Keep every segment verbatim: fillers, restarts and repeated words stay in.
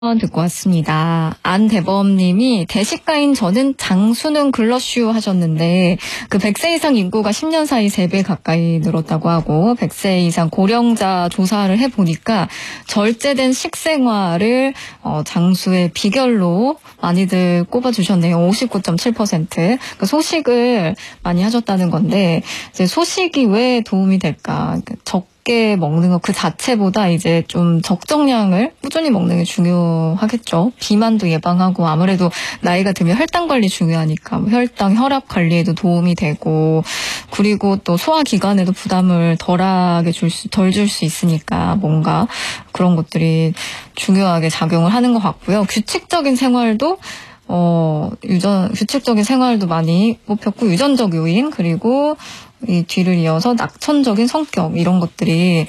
듣고 왔습니다. 안대범님이 대식가인 저는 장수는 글러슈 하셨는데 그 백 세 이상 인구가 십 년 사이 세 배 가까이 늘었다고 하고 백 세 이상 고령자 조사를 해보니까 절제된 식생활을 어, 장수의 비결로 많이들 꼽아주셨네요. 오십구 점 칠 퍼센트. 그 소식을 많이 하셨다는 건데 이제 소식이 왜 도움이 될까? 적 적게 먹는 것 그 자체보다 이제 좀 적정량을 꾸준히 먹는 게 중요하겠죠. 비만도 예방하고 아무래도 나이가 들면 혈당 관리 중요하니까 뭐 혈당, 혈압 관리에도 도움이 되고 그리고 또 소화기관에도 부담을 덜하게 줄 수, 덜 줄 수 있으니까 뭔가 그런 것들이 중요하게 작용을 하는 것 같고요. 규칙적인 생활도 어, 유전, 규칙적인 생활도 많이 뽑혔고, 유전적 요인, 그리고 이 뒤를 이어서 낙천적인 성격, 이런 것들이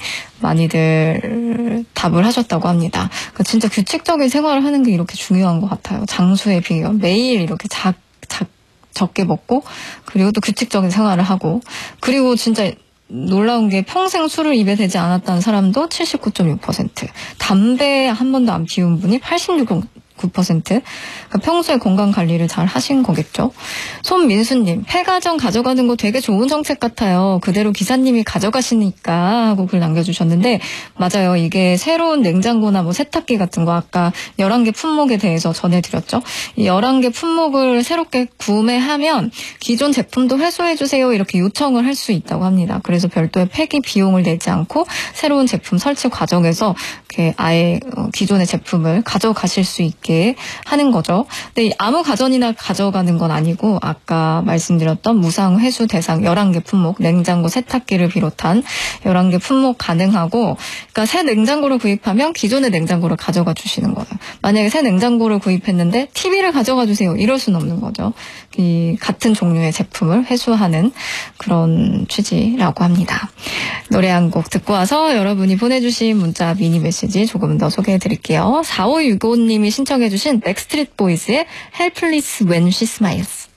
많이들 답을 하셨다고 합니다. 그러니까 진짜 규칙적인 생활을 하는 게 이렇게 중요한 것 같아요. 장수의 비결. 매일 이렇게 작, 작, 적게 먹고, 그리고 또 규칙적인 생활을 하고, 그리고 진짜 놀라운 게 평생 술을 입에 대지 않았다는 사람도 칠십구 점 육 퍼센트, 담배 한 번도 안 피운 분이 팔십육 점 구 퍼센트. 그러니까 평소에 건강 관리를 잘 하신 거겠죠. 손민수님, 폐가전 가져가는 거 되게 좋은 정책 같아요. 그대로 기사님이 가져가시니까 하고 글 남겨주셨는데 맞아요. 이게 새로운 냉장고나 뭐 세탁기 같은 거 아까 열한 개 품목에 대해서 전해드렸죠. 이 열한 개 품목을 새롭게 구매하면 기존 제품도 회수해주세요 이렇게 요청을 할 수 있다고 합니다. 그래서 별도의 폐기 비용을 내지 않고 새로운 제품 설치 과정에서 이렇게 아예 기존의 제품을 가져가실 수 있게 하는 거죠. 근데 아무 가전이나 가져가는 건 아니고 아까 말씀드렸던 무상 회수 대상 열한 개 품목, 냉장고, 세탁기를 비롯한 열한 개 품목 가능하고 그러니까 새 냉장고를 구입하면 기존의 냉장고를 가져가 주시는 거예요. 만약에 새 냉장고를 구입했는데 티비를 가져가 주세요. 이럴 수는 없는 거죠. 이 같은 종류의 제품을 회수하는 그런 취지라고 합니다. 노래 한 곡 듣고 와서 여러분이 보내주신 문자 미니 메시지 조금 더 소개해 드릴게요. 사오육오 님이 신청해 주신 백스트리트 보이즈의 Helpless When She Smiles.